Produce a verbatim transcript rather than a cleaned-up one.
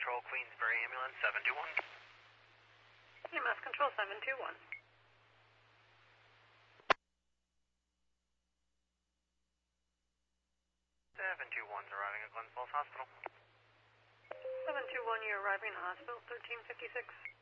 Control, Queensbury Ambulance seven two one. E M S Control seven two one. seven two one's arriving at Glens Falls Hospital. seven two one, you're arriving at hospital, thirteen fifty-six.